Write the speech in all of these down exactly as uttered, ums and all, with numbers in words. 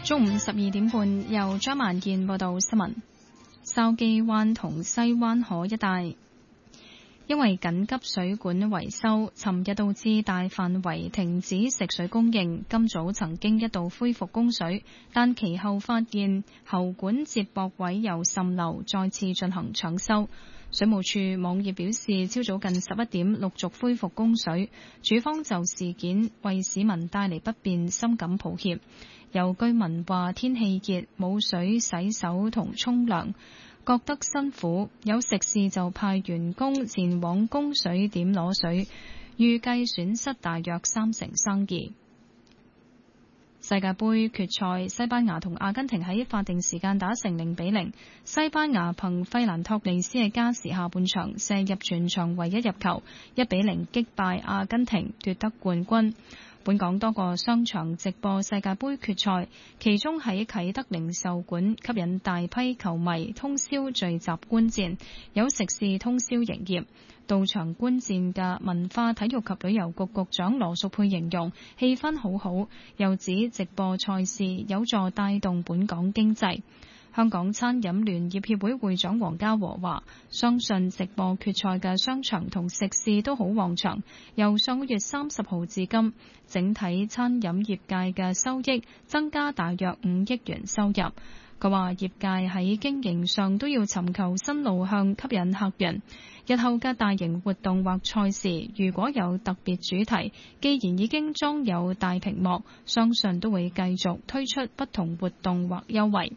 中午十二點半，由張萬健報道新聞。筲箕灣同西灣河一帶因為緊急水管維修，尋日導致大範圍停止食水供應。今早曾經一度恢復供水，但其後發現喉管接駁位有滲漏，再次進行搶修。水務署網頁表示，朝早近十一點陸續恢復供水，署方就事件為市民帶嚟不便深感抱歉。有居民話天氣熱，冇水洗手同沖涼，覺得辛苦。有食肆就派員工前往供水點攞水，預計損失大約三成生意。世界盃決賽，西班牙同阿根廷喺法定時間打成零比零。西班牙憑費蘭托利斯嘅加時下半場射入全場唯一入球，一比零擊敗阿根廷奪得冠軍。本港多個商場直播世界盃決賽，其中喺啟德零售館吸引大批球迷通宵聚集觀戰，有食肆通宵營業。到場觀戰嘅文化體育及旅遊局局長羅淑佩形容氣氛好好，又指直播賽事有助帶動本港經濟。香港餐飲聯業協會會長黃家和話，相信直播決賽嘅商場同食肆都好旺場，由上個月三十號至今，整體餐飲業界嘅收益增加大約五億元收入。佢話業界喺經營上都要尋求新路向吸引客人，日後嘅大型活動或賽事如果有特別主題，既然已經裝有大屏幕，相信都會繼續推出不同活動或優惠。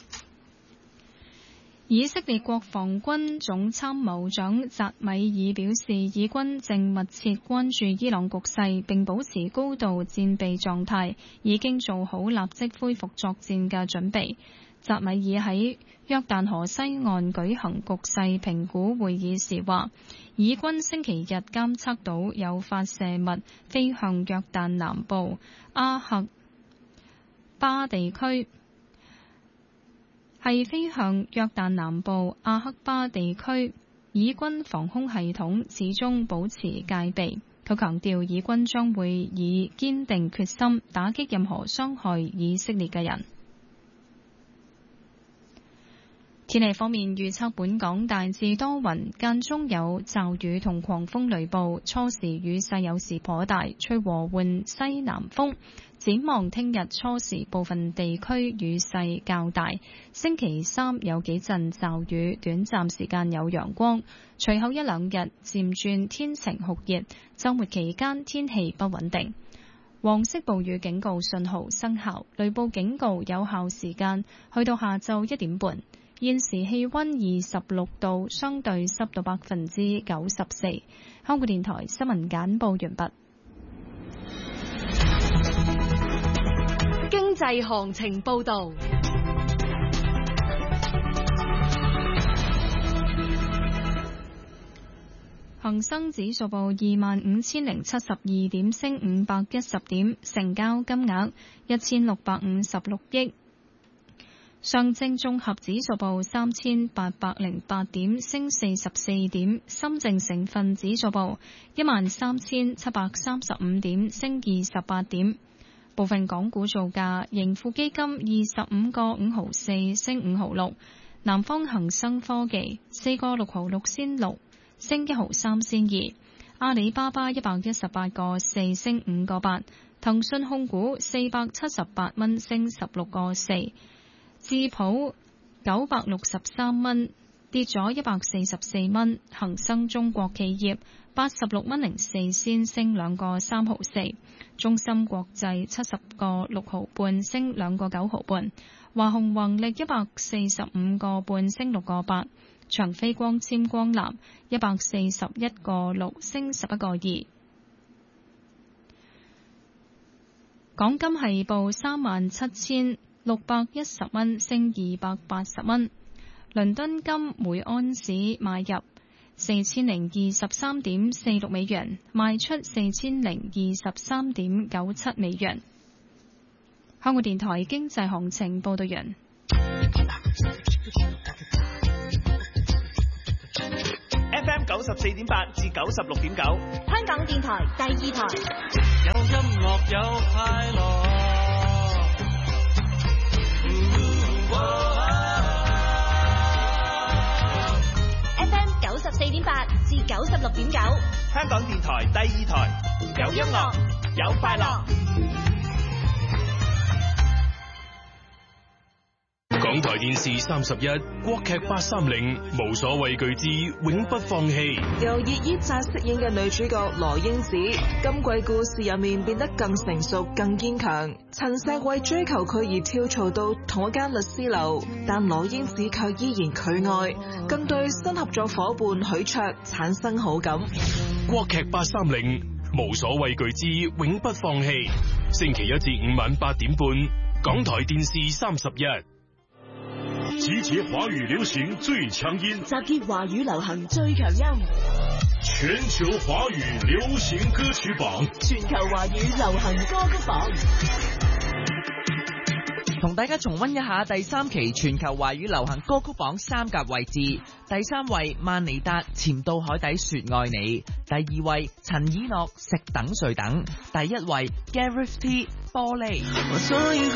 以色列國防軍總參謀長扎米爾表示，以軍正密切關注伊朗局勢，並保持高度戰備狀態，已經做好立即恢復作戰嘅準備。扎米爾喺約旦河西岸舉行局勢評估會議時話，以軍星期日監測到有發射物飛向約旦南部阿克巴地區，係飛向約旦南部阿克巴地區，以軍防空系統始終保持戒備。佢強調，以軍將會以堅定決心打擊任何傷害以色列嘅人。天氣方面預測，本港大致多雲，間中有驟雨同狂風雷暴，初時雨勢有時頗大，吹和緩西南風。展望聽日初時部分地區雨勢較大，星期三有幾陣驟雨，短暫時間有陽光，隨後一兩日漸轉天晴酷熱，週末期間天氣不穩定。黃色暴雨警告信號生效，雷暴警告有效時間去到下晝一點半。現時氣溫二十六度，相對濕度百分之九十四。香港電台新聞簡報完畢。 經濟行情報道。 恒生指數報二萬五千零七十二點，升五百一十點，成交金額一千六百五十六億。上證綜合指數報三千八百零八點，升四十四點。深證成分指數報一萬三千七百三十五點，升二十八點。部分港股造價，盈富基金二十五個五毫四，升五毫六。南方恒生科技四個六毫六仙六，升一毫三仙二。阿里巴巴一百一十八個四，升五個八。騰訊控股四百七十八蚊，升十六個四。智普九百六十三蚊，跌咗一百四十四蚊。恒生中國企業八十六蚊零四仙，升兩個三毫四。中芯國際七十個六毫半，升兩個九毫半。華虹宏力一百四十五個半，升六個八。長飛光纖光纜一百四十一個六，升十一個二。港金係報三萬七千六百一十蚊，升二百八十蚊。倫敦金每安士買入四千零二十三點四六美元，賣出四千零二十三點九七美元。香港電台經濟行情報道員。 F M 九十四點八至九十六點九， 香港電台第二台。 有音樂有快樂。 台第二台，有音樂，有快樂。 港台電視三十一，國劇八三零，無所畏懼之永不放棄。 由葉依扎飾演嘅女主角羅英子，今季故事入面變得更成熟、更堅強。陳碩為追求佢而跳槽到同一間律師樓，但羅英子卻依然拒愛，更對新合作伙伴許卓產生好感。 國劇八三零，無所畏懼之永不放棄。星期一至五晚八點半，港台電視三十一。 集結華語流行最強音， 集結華語流行最強音， 全球華語流行歌曲榜， 全球華語流行歌曲榜。 同大家重溫一下第三期全球華語流行歌曲榜三甲位置。第三位萬妮達潛到海底說愛你，第二位陳以諾食等睡等，第一位 Gareth T 玻璃。